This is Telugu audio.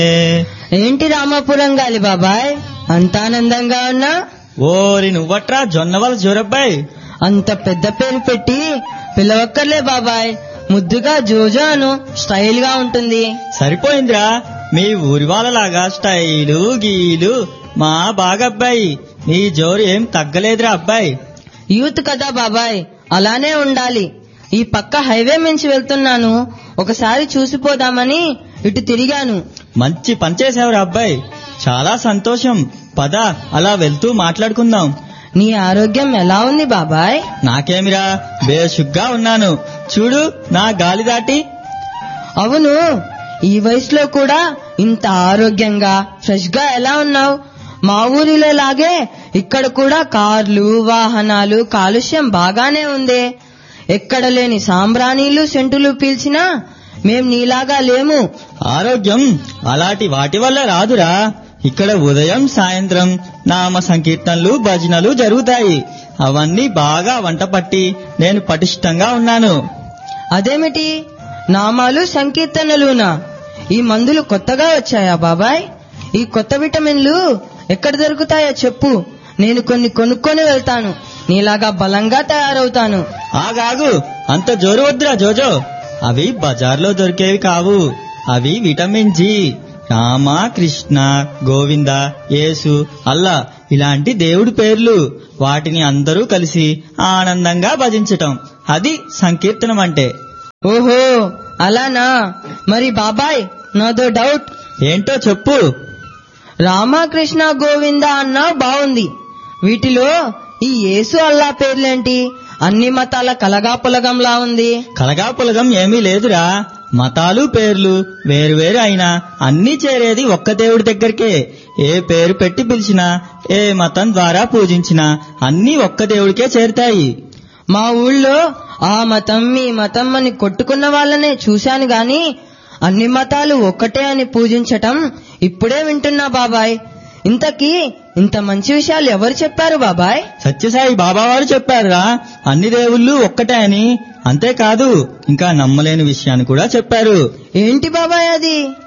ఏంటి రామాపురం గాలి బాబాయ్, అంత ఆనందంగా ఉన్నా? ఓరి నువ్వట్రా జొన్నవాళ్ళ జోరబ్బాయి. అంత పెద్ద పేరు పెట్టి పిలవక్కర్లే బాబాయ్, ముద్దుగా జోజో అను, స్టైల్ గా ఉంటుంది. సరిపోయిందిరా, మీ ఊరి వాళ్ళలాగా స్టైలు గీలు మా బాగబ్బాయి. నీ జోరు ఏం తగ్గలేదురా అబ్బాయి. యూత్ కదా బాబాయ్, అలానే ఉండాలి. ఈ పక్క హైవే మించి వెళ్తున్నాను, ఒకసారి చూసిపోదామని ఇటు తిరిగాను. మంచి పని చేసావురా అబ్బాయి, చాలా సంతోషం. పద అలా వెళ్తూ మాట్లాడుకుందాం. నీ ఆరోగ్యం ఎలా ఉంది బాబాయ్? నాకేమిరా, బేషుగ్గా ఉన్నాను. చూడు నా గాలి దాటి. అవును, ఈ వయసులో కూడా ఇంత ఆరోగ్యంగా ఫ్రెష్ గా ఎలా ఉన్నావు? మా ఊరిలో లాగే ఇక్కడ కూడా కార్లు వాహనాలు కాలుష్యం బాగానే ఉంది. ఎక్కడ లేని సాంబ్రాణీలు సెంటులు పీల్చినా మేం నీలాగా లేము. ఆరోగ్యం అలాంటి వాటి వల్ల రాదురా. ఇక్కడ ఉదయం సాయంత్రం నామ సంకీర్తనలు భజనలు జరుగుతాయి. అవన్నీ బాగా వంట పట్టి నేను పటిష్టంగా ఉన్నాను. అదేమిటి నామాలు సంకీర్తనలునా? ఈ మందులు కొత్తగా వచ్చాయా బాబాయ్? ఈ కొత్త విటమిన్లు ఎక్కడ దొరుకుతాయో చెప్పు, నేను కొన్ని కొనుక్కొని వెళ్తాను. నీలాగా బలంగా తయారవుతాను. ఆగాగు, అంత జోరు వద్దురా జోజో. అవి బజార్లో దొరికేవి కావు. అవి విటమిన్ జి. రామ కృష్ణ గోవింద యేసు అల్లా ఇలాంటి దేవుడి పేర్లు. వాటిని అందరూ కలిసి ఆనందంగా భజించటం, అది సంకీర్తనం అంటే. ఓహో అలానా? మరి బాబాయ్ నాదో డౌట్. ఏంటో చెప్పు. రామకృష్ణ గోవింద అన్నా బాగుంది, వీటిలో ఈ యేసు అల్లా పేర్లేంటి? అన్ని మతాల కలగాపులగంలా ఉంది. కలగాపులగం ఏమీ లేదురా. మతాలు పేర్లు వేరువేరు అయినా అన్నీ చేరేది ఒక్క దేవుడి దగ్గరికే. ఏ పేరు పెట్టి పిలిచినా ఏ మతం ద్వారా పూజించినా అన్నీ ఒక్క దేవుడికే చేరుతాయి. మా ఊళ్ళో ఆ మతం ఈ మతం అని కొట్టుకున్న వాళ్ళనే చూశాను గాని అన్ని మతాలు ఒక్కటే అని పూజించటం ఇప్పుడే వింటున్నా బాబాయ్. ఇంతకీ ఇంత మంచి విషయాలు ఎవరు చెప్పారు బాబాయ్? సత్యసాయి బాబా వారు చెప్పారురా, అన్ని దేవుళ్ళు ఒక్కటే అని. అంతేకాదు ఇంకా నమ్మలేని విషయాన్ని కూడా చెప్పారు. ఏంటి బాబాయ్ అది?